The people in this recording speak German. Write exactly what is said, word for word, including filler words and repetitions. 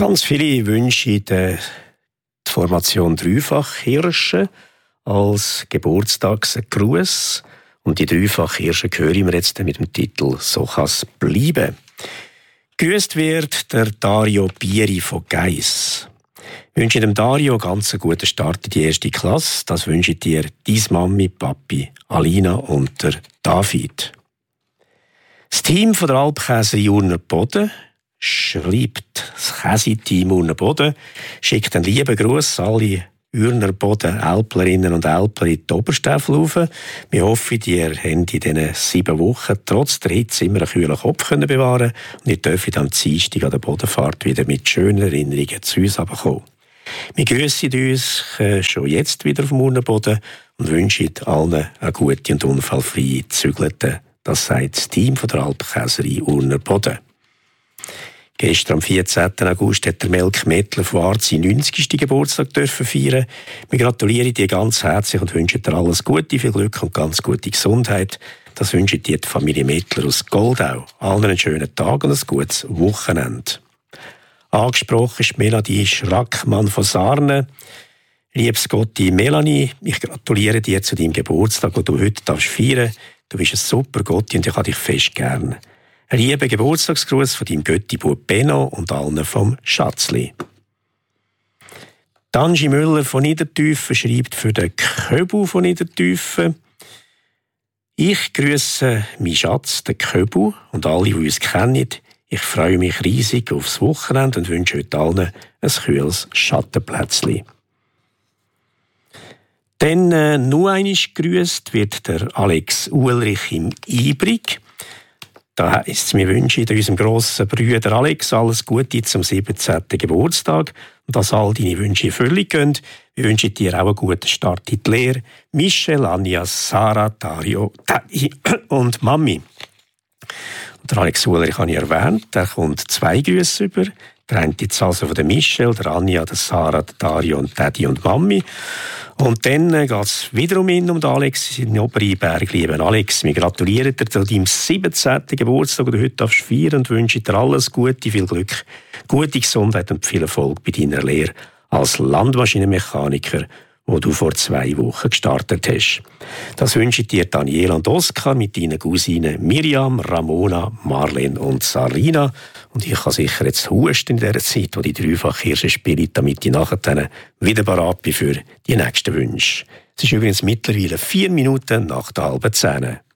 Ganz viele wünschen die Formation Dreifach Hirsche als Geburtstagsgruß. Und die Dreifach Hirsche hören wir jetzt mit dem Titel «So kann's bleiben». Grüßt wird der Dario Bieri von Geiss. Ich wünsche dem Dario einen ganz guten Start in die erste Klasse. Das wünsche ich dir, deine Mami, Papi, Alina und der David. Das Team von der Alpkäserei Urner Boden schreibt, das Käse-Team Urner Boden schickt einen lieben Gruß an alle Urner Boden Älplerinnen und Älpler in die Oberstäfel rauf. Wir hoffen, ihr habt in diesen sieben Wochen trotz der Hitze immer einen kühlen Kopf können bewahren und ihr dürft am Dienstag an der Bodenfahrt wieder mit schönen Erinnerungen zu uns kommen. Wir grüssen uns äh, schon jetzt wieder vom Urner Boden und wünschen allen eine gute und unfallfreie Zügelte. Das sagt das Team von der Alpkäserei Urner Boden. Gestern am vierzehnten August hat der Melk Mettler von Art seinen neunzigsten Geburtstag dürfen feiern. Wir gratulieren dir ganz herzlich und wünschen dir alles Gute, viel Glück und ganz gute Gesundheit. Das wünscht dir die Familie Mettler aus Goldau. Allen einen schönen Tag und ein gutes Wochenende. Angesprochen ist Melanie Schrackmann von Sarne. Liebes Gotti Melanie, ich gratuliere dir zu deinem Geburtstag, den du heute feiern darfst. Du bist ein super Gotti und ich habe dich fest gern. Ein lieber Geburtstagsgruß von deinem Götti-Bub Benno und allen vom Schatzli. Angie Müller von Niedertüfen schreibt für den Köbu von Niedertüfen: Ich grüße meinen Schatz, den Köbu, und alle, die uns kennen. Ich freue mich riesig aufs Wochenende und wünsche heute allen ein kühles Schattenplätzchen. Dann äh, nur einmal grüßt wird der Alex Ulrich im Ibrig. Da heisst es, wir wünschen unserem grossen Bruder Alex alles Gute zum siebzehnten Geburtstag und dass all deine Wünsche in Fülle gehen. Wir wünschen dir auch einen guten Start in die Lehre. Michelle, Anja, Sarah, Dario, Dai und Mami. Und der Alex Ulrich habe ich erwähnt, der kommt zwei Grüße über. Der eine jetzt also von der Michelle, der Anja, der Sarah, der Dario und Daddy und Mami. Und dann geht es wiederum hin um den Alex in Obereinberg. Lieber Alex, wir gratulieren dir zu deinem siebzehnten Geburtstag, den du heute feiern darfst, und wünschen dir alles Gute, viel Glück, gute Gesundheit und viel Erfolg bei deiner Lehre als Landmaschinenmechaniker, wo du vor zwei Wochen gestartet hast. Das wünschen dir Daniela und Oskar mit deinen Cousinen Miriam, Ramona, Marlene und Sarina. Und ich kann sicher jetzt husten in dieser Zeit, wo die dreifach Hirsche spielen, damit ich nachher wieder bereit bin für die nächsten Wünsche. Es ist übrigens mittlerweile vier Minuten nach der halben Zehn.